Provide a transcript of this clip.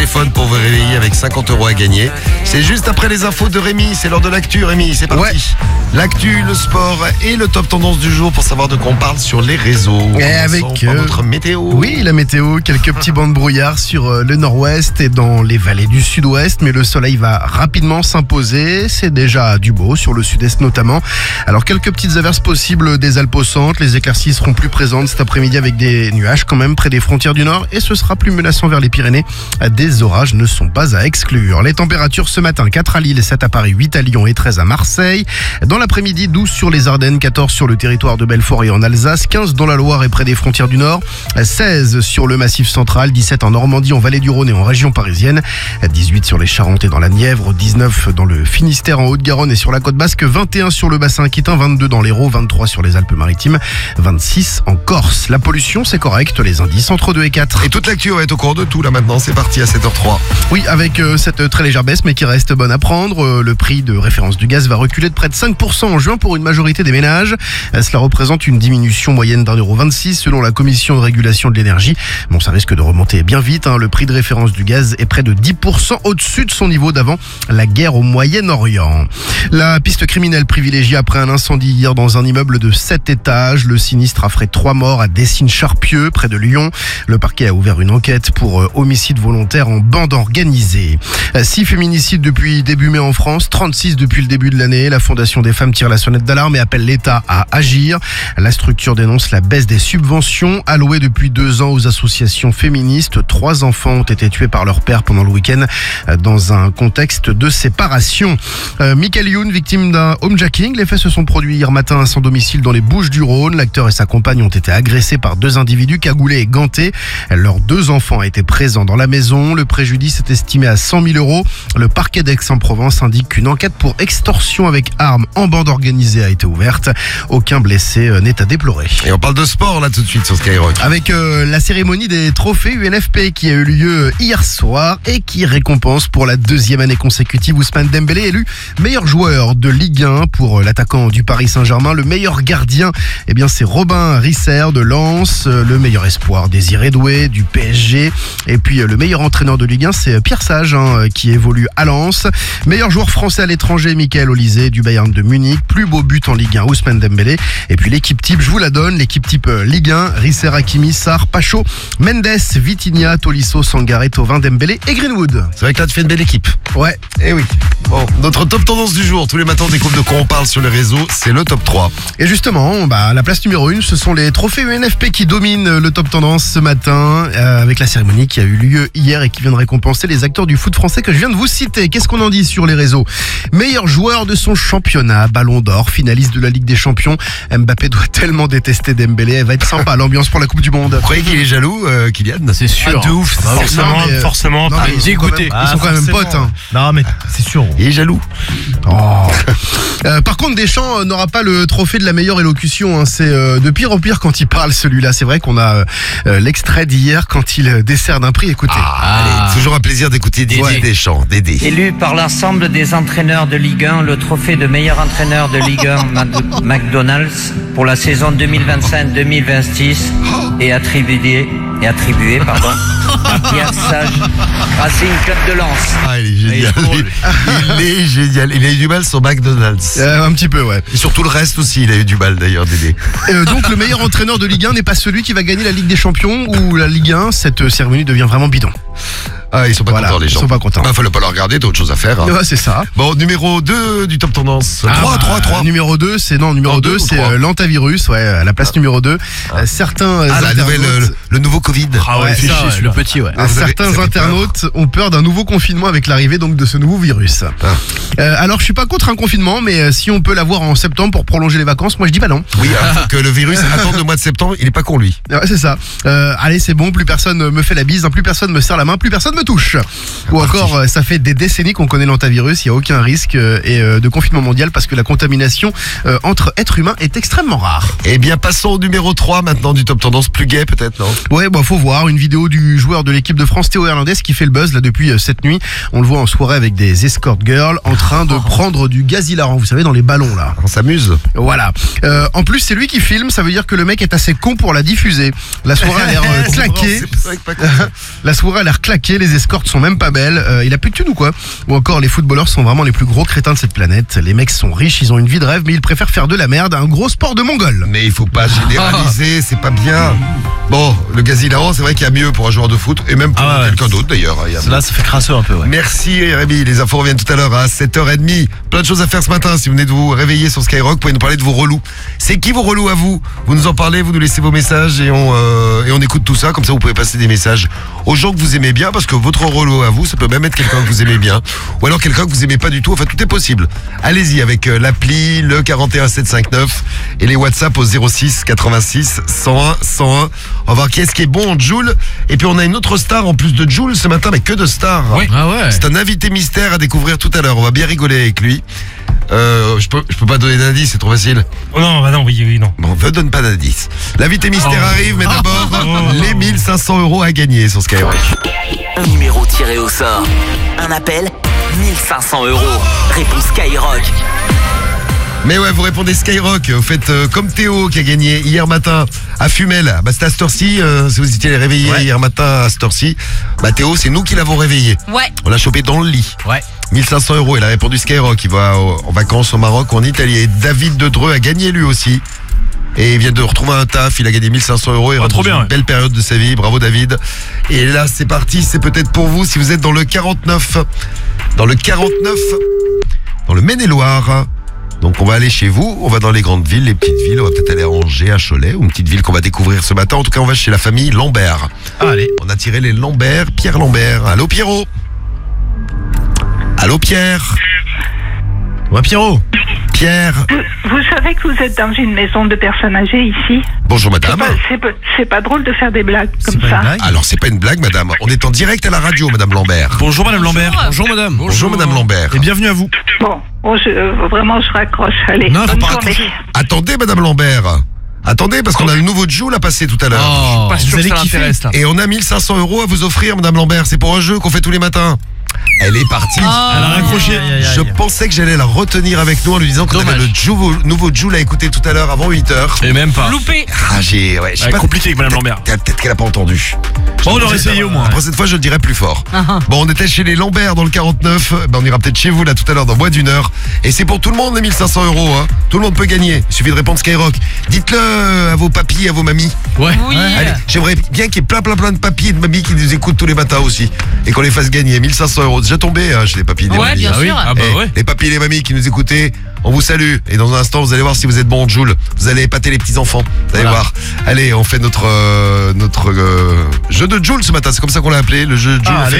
téléphone pour vous réveiller avec 50 € à gagner. C'est juste après les infos de Rémi. C'est l'heure de l'actu, Rémi. C'est parti. Ouais. L'actu, le sport et le top tendance du jour pour savoir de quoi on parle sur les réseaux. Et avec notre météo. Oui, la météo, quelques petits bancs de brouillard sur le nord-ouest et dans les vallées du sud-ouest, mais le soleil va rapidement s'imposer. C'est déjà du beau sur le sud-est notamment. Alors quelques petites averses possibles des Alpes au centre. Les éclaircies seront plus présentes cet après-midi avec des nuages quand même près des frontières du nord et ce sera plus menaçant vers les Pyrénées. Des orages ne sont pas à exclure. Les températures ce matin, 4 à Lille, 7 à Paris, 8 à Lyon et 13 à Marseille. Dans l'après-midi, 12 sur les Ardennes, 14 sur le territoire de Belfort et en Alsace, 15 dans la Loire et près des frontières du nord, 16 sur le Massif central, 17 en Normandie, en Vallée du Rhône et en région parisienne, 18 sur les Charentes et dans la Nièvre, 19 dans le Finistère, en Haute-Garonne et sur la côte basque, 21 sur le bassin aquitain, 22 dans l'Hérault, 23 sur les Alpes-Maritimes, 26 en Corse. La pollution, c'est correct, les indices entre 2 et 4. Et toute l'actu va être au cours de tout là maintenant. C'est parti à 7h03. Oui, avec cette très légère baisse, mais qui reste bonne à prendre. Le prix de référence du gaz va reculer de près de 5% en juin pour une majorité des ménages. Cela représente une diminution moyenne d'1,26 € selon la Commission de régulation de l'énergie. Bon, ça risque de remonter bien vite. Le prix de référence du gaz est près de 10% au-dessus de son niveau d'avant la guerre au Moyen-Orient. La piste criminelle privilégiée après un incendie hier dans un immeuble de 7 étages. Le sinistre a fait 3 morts à Dessines-Charpieu, près de Lyon. Le parquet a ouvert une enquête pour homicide volontaire en bande organisée. 6 féminicides depuis début mai en France, 36 depuis le début de l'année. La Fondation des femmes tire la sonnette d'alarme et appelle l'État à agir. La structure dénonce la baisse des subventions allouées depuis 2 ans aux associations féministes. 3 enfants ont été tués par leur père pendant le week-end dans un contexte de séparation. Michael Youn, victime d'un homejacking. Les faits se sont produits hier matin à son domicile dans les Bouches-du-Rhône. L'acteur et sa compagne ont été agressés par 2 individus cagoulés et gantés. Leurs 2 enfants étaient présents dans la maison. Le préjudice est estimé à 100 000 €. Le parquet d'Aix-en-Provence indique qu'une enquête pour extorsion avec arme en bande organisée a été ouverte. Aucun blessé n'est à déplorer. Et on parle de sport là tout de suite sur Skyrock. Avec la cérémonie des trophées UNFP qui a eu lieu hier soir et qui récompense pour la 2e année consécutive Ousmane Dembélé élu meilleur joueur de Ligue 1 pour l'attaquant du Paris Saint-Germain. Le meilleur gardien, eh bien c'est Robin Risser de Lens. Le meilleur espoir, Désiré Doué du PSG. Et puis le meilleur entraîneur de Ligue 1, c'est Pierre Sage qui évolue à Lens. Meilleur joueur français à l'étranger, Michael Olysée du Bayern de Munich. Plus beau but en Ligue 1, Ousmane Dembélé. Et puis l'équipe type, je vous la donne, l'équipe type Ligue 1, Risser, Hakimi, Sarr, Pacho, Mendes, Vitinha, Tolisso, Sangaré, Thauvin, Dembélé et Greenwood. C'est vrai que là tu fais une belle équipe. Ouais, et oui. Bon, notre top tendance du jour, tous les matins on découvre de quoi on parle sur les réseaux, c'est le top 3. Et justement, la place numéro 1, ce sont les trophées UNFP qui dominent le top tendance ce matin, avec la cérémonie qui a eu lieu hier et qui vient de récompenser les acteurs du foot français que je viens de vous citer. Qu'est-ce qu'on en dit sur les réseaux? Meilleur joueur de son championnat, Ballon d'Or, finaliste de la Ligue des Champions. Mbappé doit tellement détester Dembélé, elle va être sympa l'ambiance pour la Coupe du Monde. Vous croyez qu'il est jaloux, Kylian? C'est sûr. De ouf, forcément. Non, mais J'ai goûté. Ils sont quand même potes. Non, mais c'est sûr. Il est jaloux. Par contre, Deschamps n'aura pas le trophée de la meilleure élocution. C'est de pire en pire quand il parle celui-là. C'est vrai qu'on a l'extrait d'hier quand il décerne un prix. Écoutez. Allez, toujours un plaisir d'écouter Didier Deschamps, Dédé. Élu par l'ensemble des entraîneurs de Ligue 1, le trophée de meilleur entraîneur de Ligue 1 McDonald's pour la saison 2025-2026 est attribué à Pierre Sage, Racing Club de Lens. Ah, il est génial. Il est génial. Il a eu du mal sur McDonald's. Un petit peu, ouais. Et sur tout le reste aussi, il a eu du mal d'ailleurs, Dédé. Donc le meilleur entraîneur de Ligue 1 n'est pas celui qui va gagner la Ligue des Champions ou la Ligue 1. Cette cérémonie devient vraiment bidon. Ah, ils sont pas contents les gens. Ils sont pas contents. Bah, fallait pas leur regarder, d'autres choses à faire. Ouais, c'est ça. Bon, numéro 2 du top tendance. 3. Numéro 2, c'est l'antivirus, ouais, à la place numéro 2. Certains la nouvelle, le nouveau Covid. Ah ouais, le petit, ouais. Certains internautes ont peur d'un nouveau confinement avec l'arrivée donc de ce nouveau virus. Alors je suis pas contre un confinement, mais si on peut l'avoir en septembre pour prolonger les vacances, moi je dis pas non. Oui, alors que le virus attend le mois de septembre, il est pas con lui. Ouais, c'est ça. Allez, c'est bon, plus personne me fait la bise, plus personne me serre la main, plus personne me touche. Ou encore, ça fait des décennies qu'on connaît l'antivirus, il n'y a aucun risque de confinement mondial parce que la contamination entre êtres humains est extrêmement rare. Eh bien, passons au numéro 3 maintenant du top tendance, plus gai peut-être, non? Ouais, faut voir une vidéo du joueur de l'équipe de France, Théo Hernandez, qui fait le buzz là depuis cette nuit. On le voit en soirée avec des escort girls en train de prendre du gaz hilarant, vous savez, dans les ballons là. On s'amuse. Voilà. En plus, c'est lui qui filme, ça veut dire que le mec est assez con pour la diffuser. La soirée a l'air claquée. La soirée a l'air claquée, les les escortes sont même pas belles. Il a plus de thunes ou quoi? Ou encore, les footballeurs sont vraiment les plus gros crétins de cette planète. Les mecs sont riches, ils ont une vie de rêve, mais ils préfèrent faire de la merde, un gros sport de mongol. Mais il faut pas généraliser, c'est pas bien. Bon, le gaz hilarant, c'est vrai qu'il y a mieux pour un joueur de foot, et même pour quelqu'un d'autre d'ailleurs. Là, ça fait crasseux un peu, ouais. Merci Rémi, les infos reviennent tout à l'heure à 7h30. Plein de choses à faire ce matin, si vous venez de vous réveiller sur Skyrock, vous pouvez nous parler de vos relous. C'est qui vos relous à vous? Vous nous en parlez, vous nous laissez vos messages et on écoute tout ça, comme ça vous pouvez passer des messages aux gens que vous aimez bien, parce que votre relou à vous, ça peut même être quelqu'un que vous aimez bien, ou alors quelqu'un que vous aimez pas du tout, enfin tout est possible. Allez-y avec l'appli, le 41759 et les WhatsApp au 06 86 101 101. On va voir qui est-ce qui est bon, Jul. Et puis on a une autre star en plus de Jul ce matin, mais que de stars. Oui. Ah ouais. C'est un invité mystère à découvrir tout à l'heure. On va bien rigoler avec lui. Je peux pas donner d'indice, c'est trop facile. Oh non, bah non, oui, non. Bon, ne donne pas d'indice. L'invité mystère arrive, mais d'abord, les 1500 € à gagner sur Skyrock. Un numéro tiré au sort. Un appel, 1500 €. Réponse Skyrock. Mais ouais, vous répondez Skyrock. Vous faites comme Théo qui a gagné hier matin à Fumel. Bah c'était à cette heure-ci, si vous étiez réveillé hier matin à cette heure-ci. Bah Théo, c'est nous qui l'avons réveillé. Ouais. On l'a chopé dans le lit. Ouais. 1500 €, il a répondu Skyrock. Il va en vacances au Maroc ou en Italie. Et David de Dreux a gagné lui aussi. Et il vient de retrouver un taf, il a gagné 1500 € et rentre trop dans bien, une belle période de sa vie. Bravo David. Et là c'est parti, c'est peut-être pour vous si vous êtes dans le 49. Dans le 49, dans le Maine-et-Loire. Donc on va aller chez vous, on va dans les grandes villes, les petites villes, on va peut-être aller à Angers, à Cholet, ou une petite ville qu'on va découvrir ce matin. En tout cas on va chez la famille Lambert. Allez. On a tiré les Lambert, Pierre Lambert. Allô Pierrot? Allô Pierre? Ouais, Pierrot. Pierre. Vous savez que vous êtes dans une maison de personnes âgées ici? Bonjour madame. C'est pas drôle de faire des blagues comme ça. Alors c'est pas une blague madame, on est en direct à la radio madame Lambert. Bonjour madame Lambert. Bonjour, madame. Bonjour madame Lambert. Et bienvenue à vous. Bon, vraiment je raccroche. Allez, Non, faut bonne pas journée. Attendez madame Lambert. Attendez parce qu'on a le nouveau Joule à passer tout à l'heure. Oh, Pas sûr vous que ça allez kiffer. l'intéresse là. Et on a 1500 € à vous offrir madame Lambert, c'est pour un jeu qu'on fait tous les matins. Elle est partie. Elle a raccroché. Je pensais que j'allais la retenir avec nous en lui disant qu'on avait le nouveau Joule à écouter tout à l'heure avant 8h. Et même pas. Loupé. Ah j'ai... Ouais, je sais pas, compliqué avec madame Lambert. peut-être qu'elle a pas entendu. Bon, on aurait essayé au moins. Après cette fois je le dirai plus fort. Bon on était chez les Lambert dans le 49. On ira peut-être chez vous là tout à l'heure dans moins d'une heure. Et c'est pour tout le monde les 1500 €. Hein. Tout le monde peut gagner. Il suffit de répondre Skyrock. Dites-le à vos papis, à vos mamies. Ouais. Oui. Allez, j'aimerais bien qu'il y ait plein de papis et de mamies qui nous écoutent tous les matins aussi. Et qu'on les fasse gagner 1500 €. Déjà tombé chez les papis et les Ouais, mamies. bien sûr. Ah bah Eh, ouais. les papis et les mamies qui nous écoutaient, on vous salue. Et dans un instant, vous allez voir si vous êtes bon, Joule. Vous allez épater les petits-enfants. Vous allez voir. Allez, on fait notre jeu de Joule ce matin. C'est comme ça qu'on l'a appelé, le jeu de Joule. Ah, On fait